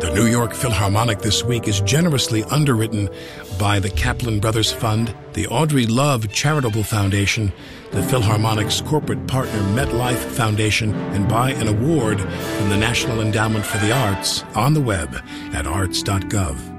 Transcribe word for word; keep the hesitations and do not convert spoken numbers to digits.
The New York Philharmonic this week is generously underwritten by the Kaplan Brothers Fund, the Audrey Love Charitable Foundation, the Philharmonic's corporate partner MetLife Foundation, and by an award from the National Endowment for the Arts on the web at arts dot gov.